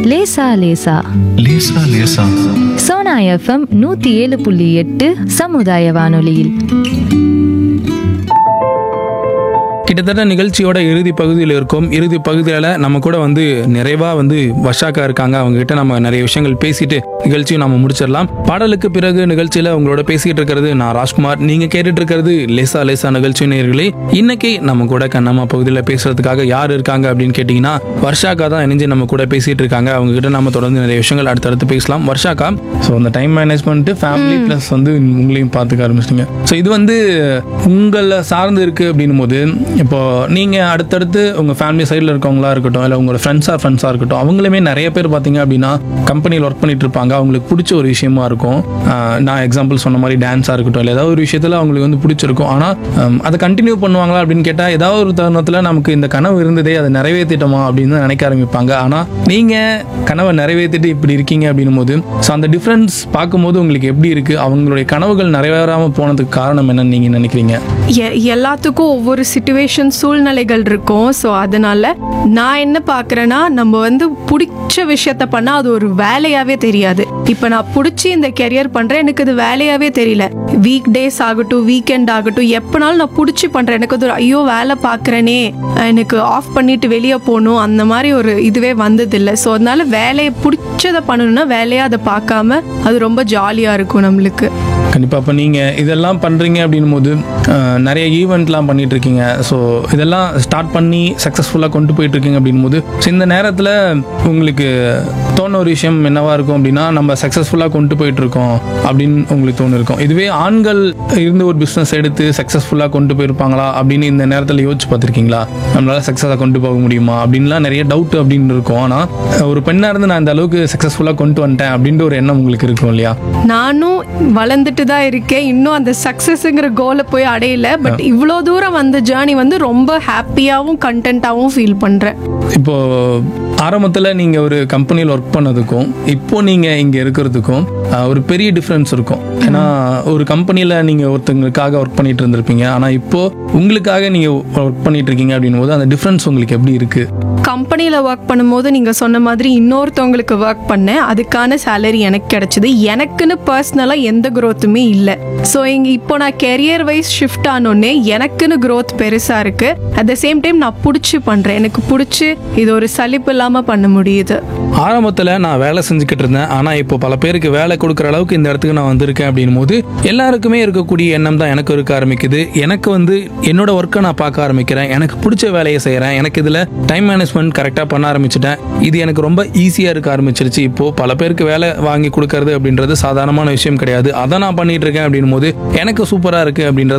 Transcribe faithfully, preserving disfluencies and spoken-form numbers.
லேசா லேசா லேசா லேசா சோனா எஃப்எம் நூத்தி ஏழு புள்ளி எட்டு சமுதாய வானொலியில். கிட்டத்தட்ட நிகழ்ச்சியோட இறுதி பகுதியில் இருக்கும். இறுதி பகுதியில் நம்ம கூட வந்து நிறைவா வந்து வர்ஷாக்கா இருக்காங்க. அவங்க கிட்ட நம்ம நிறைய விஷயங்கள் பேசிட்டு நிகழ்ச்சியும் நம்ம முடிச்சிடலாம். பாடலுக்கு பிறகு நிகழ்ச்சியில உங்களோட பேசிட்டு இருக்கிறது நான் ராஜ்குமார். நீங்க கேட்டுட்டு இருக்கிறது லேசா லேசா நிகழ்ச்சி நேயர்களே. இன்னைக்கு நம்ம கூட கண்ணம்மா பகுதியில் பேசுறதுக்காக யார் இருக்காங்க அப்படின்னு கேட்டீங்கன்னா வர்ஷாக்கா தான் இணைஞ்சு நம்ம கூட பேசிட்டு இருக்காங்க. அவங்க கிட்ட நம்ம தொடர்ந்து நிறைய விஷயங்கள் அடுத்தடுத்து பேசலாம். வர்ஷாக்கா, ஸோ அந்த டைம் மேனேஜ்மெண்ட், ஃபேமிலி பிளஸ் வந்து உங்களையும் பார்த்துக்க ஆரம்பிச்சிட்டீங்க. ஸோ இது வந்து உங்களை சார்ந்து இருக்கு அப்படின்னும் போது இப்போ நீங்கள் அடுத்தடுத்து உங்கள் ஃபேமிலி சைடில் இருக்கவங்களா இருக்கட்டும், இல்லை உங்களோட ஃப்ரெண்ட்ஸாக ஃப்ரெண்ட்ஸாக இருக்கட்டும், அவங்களுமே நிறைய பேர் பார்த்தீங்க அப்படின்னா கம்பெனியில் ஒர்க் பண்ணிட்டு இருப்பாங்க. அவங்களுக்கு பிடிச்ச ஒரு விஷயமா இருக்கும். நான் எக்ஸாம்பிள் சொன்ன மாதிரி டான்ஸாக இருக்கட்டும், இல்லை ஏதாவது ஒரு விஷயத்தில் அவங்களுக்கு வந்து பிடிச்சிருக்கும். ஆனால் அதை கண்டினியூ பண்ணுவாங்களா அப்படின்னு கேட்டால் ஏதாவது ஒரு தருணத்தில் நமக்கு இந்த கனவு இருந்ததே, அதை நிறைவேற்றிட்டோமா அப்படின்னு தான் நினைக்க ஆரம்பிப்பாங்க. ஆனால் நீங்கள் கனவை நிறைவேற்றிட்டு இப்படி இருக்கீங்க அப்படின்னும் போது ஸோ அந்த டிஃப்ரென்ஸ் பார்க்கும்போது உங்களுக்கு எப்படி இருக்குது? அவங்களுடைய கனவுகள் நிறைவேறாமல் போனதுக்கு காரணம் என்னன்னு நீங்கள் நினைக்கிறீங்க? எல்லாத்துக்கும் ஒவ்வொரு சிச்சுவேஷன் சூழ்நிலைகள் இருக்கும். ஸோ அதனால நான் என்ன பார்க்குறேன்னா, நம்ம வந்து பிடிச்ச விஷயத்த பண்ணால் அது ஒரு வேலையாகவே தெரியாது. இப்போ நான் பிடிச்சி இந்த கெரியர் பண்ணுறேன், எனக்கு அது வேலையாகவே தெரியல. வீக் டேஸ் ஆகட்டும், வீக்கெண்ட் ஆகட்டும், எப்போனாலும் நான் பிடிச்சி பண்ணுறேன். எனக்கு அது ஐயோ வேலை பார்க்குறேனே, எனக்கு ஆஃப் பண்ணிட்டு வெளியே போகணும், அந்த மாதிரி ஒரு இதுவே வந்ததில்லை. ஸோ அதனால வேலையை பிடிச்சதை பண்ணணும்னா வேலையாக அதை பார்க்காம அது ரொம்ப ஜாலியாக இருக்கும் நம்மளுக்கு. கண்டிப்பாக. இப்போ நீங்கள் இதெல்லாம் பண்ணுறீங்க அப்படின்னும் போது நிறைய ஈவெண்ட்லாம் பண்ணிட்டு இருக்கீங்க. ஸோ இதெல்லாம் ஸ்டார்ட் பண்ணி சக்ஸஸ்ஃபுல்லாக கொண்டு போயிட்டு இருக்கீங்க அப்படின்னும் போது ஸோ இந்த நேரத்தில் உங்களுக்கு தோண ஒரு விஷயம் என்னவா இருக்கும் அப்படின்னா, நம்ம சக்ஸஸ்ஃபுல்லாக கொண்டு போயிட்டு இருக்கோம் அப்படின்னு உங்களுக்கு தோணு இருக்கும். இதுவே ஆண்கள் இருந்து ஒரு பிஸ்னஸ் எடுத்து சக்ஸஸ்ஃபுல்லாக கொண்டு போயிருப்பாங்களா அப்படின்னு இந்த நேரத்தில் யோசிச்சு பார்த்துருக்கீங்களா? நம்மளால சக்ஸஸாக கொண்டு போக முடியுமா அப்படின்லாம் நிறைய டவுட் அப்படின்னு இருக்கும். ஆனால் ஒரு பெண்ணாக இருந்து நான் இந்த அளவுக்கு சக்ஸஸ்ஃபுல்லாக கொண்டு வந்துட்டேன் அப்படின்ற ஒரு எண்ணம் உங்களுக்கு இருக்கும் இல்லையா? நானும் வளர்ந்துட்டு தான் இருக்கேன். இன்னும் அந்த சக்ஸஸ்ங்கிற கோலை போய் அடையல. பட் இவ்வளோ தூரம் வந்த ஜேர்னி வந்து ரொம்ப ஹாப்பியாகவும் கண்டென்ட்டாகவும் ஃபீல் பண்ணுறேன். இப்போ ஆரம்பத்தில் நீங்கள் ஒரு கம்பெனியில் ஒர்க் பண்ணதுக்கும் இப்போ நீங்கள் இங்கே இருக்கிறதுக்கும் ஒரு பெரிய டிஃப்ரென்ஸ் இருக்கும். ஏன்னா ஒரு கம்பெனியில் நீங்கள் ஒருத்தங்களுக்காக ஒர்க் பண்ணிட்டு இருந்திருப்பீங்க. ஆனால் இப்போ உங்களுக்காக நீங்கள் ஒர்க் பண்ணிட்டு இருக்கீங்க அப்படின்னும் போது அந்த டிஃப்ரென்ஸ் உங்களுக்கு எப்படி இருக்குது? கம்பெனியில் ஒர்க் பண்ணும்போது நீங்கள் சொன்ன மாதிரி இன்னொருத்தவங்களுக்கு ஒர்க் பண்ணேன், அதுக்கான சேலரி எனக்கு கிடைச்சிது. எனக்குன்னு பர்சனலாக எந்த க்ரோத்துமே இல்லை. ஸோ இங்கே இப்போ நான் கெரியர் வைஸ் ஷிஃப்ட் ஆனோடனே எனக்குன்னு க்ரோத் பெருசாக இருக்குது. அட் த சேம் டைம் நான் பிடிச்சி பண்ணுறேன். எனக்கு பிடிச்சி இது ஒரு சலிப்பு இல்லாமல் பண்ண முடியுது. ஆரம்பத்தில் நான் வேலை செஞ்சுக்கிட்டு இருந்தேன். ஆனால் இப்போ பல பேருக்கு வேலை கொடுக்குற அளவுக்கு இந்த இடத்துக்கு நான் வந்திருக்கேன் அப்படின்னும் போது எல்லாருக்குமே இருக்கக்கூடிய எண்ணம் தான் எனக்கு இருக்க ஆரம்பிக்குது. எனக்கு வந்து என்னோட ஒர்க்கை நான் பார்க்க ஆரம்பிக்கிறேன். எனக்கு பிடிச்ச வேலையை செய்கிறேன். எனக்கு இதில் டைம் மேனேஜ்மெண்ட் கரெக்டாக பண்ண ஆரம்பிச்சிட்டேன். இது எனக்கு ரொம்ப ஈஸியாக இருக்க ஆரம்பிச்சிருச்சு. இப்போது பல பேருக்கு வேலை வாங்கி கொடுக்கறது அப்படின்றது சாதாரணமான விஷயம் கிடையாது. அதை நான் பண்ணிட்டு இருக்கேன் அப்படின்னும் போது எனக்கு சூப்பராக இருக்குது அப்படின்றது